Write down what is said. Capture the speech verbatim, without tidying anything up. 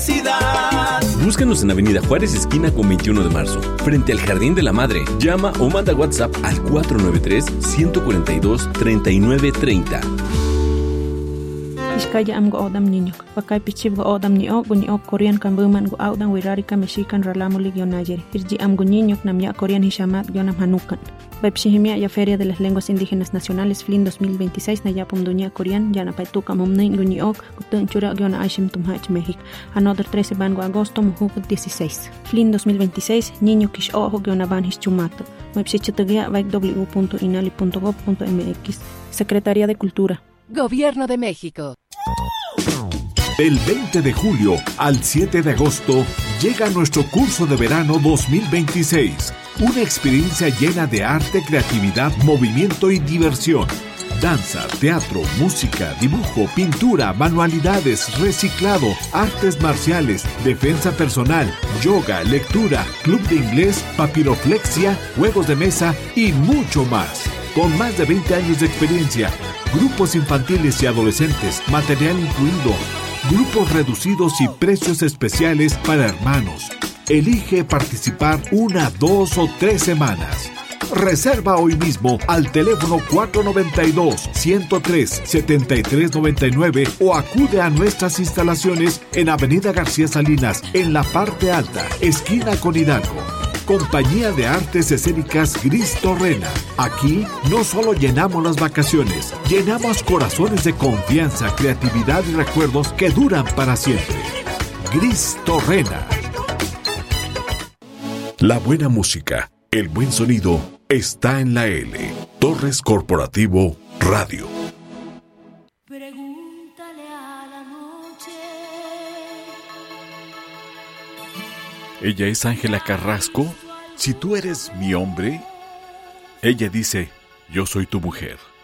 felicidad. Búscanos en Avenida Juárez, esquina con veintiuno de marzo, frente al Jardín de la Madre. Llama o manda WhatsApp al cuatro nueve tres, uno cuatro dos, tres nueve tres cero. Iskaya am go odam niñok. Pakai pichib go odam niok, go niok Korean kan buman go audan wirarika mexican ralamulig yonayer. Irji am go niñok nam ya Korean hishamat yonam hanukan. Baipshihimia ya Feria de las Lenguas Indígenas Nacionales F L I N dos mil veintiséis na yapum dunia Korean yana paituka mumnain go niok gutun chura yona aishim tumhach México. Another trece bango agosto mujuk dieciséis. F L I N dos mil veintiséis niño kish ojo yona van hischumato. Baipshichitagia vaik w punto inali punto gov punto m x. Secretaría de Cultura. Gobierno de México. Del veinte de julio al siete de agosto llega nuestro curso de verano dos mil veintiséis. Una experiencia llena de arte, creatividad, movimiento y diversión. Danza, teatro, música, dibujo, pintura, manualidades, reciclado, artes marciales, defensa personal, yoga, lectura, club de inglés, papiroflexia, juegos de mesa y mucho más. Con más de veinte años de experiencia, grupos infantiles y adolescentes, material incluido, grupos reducidos y precios especiales para hermanos. Elige participar una, dos o tres semanas. Reserva hoy mismo al teléfono cuatro nueve dos, uno cero tres, siete tres nueve nueve o acude a nuestras instalaciones en Avenida García Salinas, en la parte alta, esquina con Hidalgo. Compañía de Artes Escénicas Gris Torrena. Aquí no solo llenamos las vacaciones, llenamos corazones de confianza, creatividad y recuerdos que duran para siempre. Gris Torrena. La buena música, el buen sonido está en la L. Torres Corporativo Radio. Pregúntale a la noche. Ella es Ángela Carrasco. Si tú eres mi hombre, ella dice, yo soy tu mujer.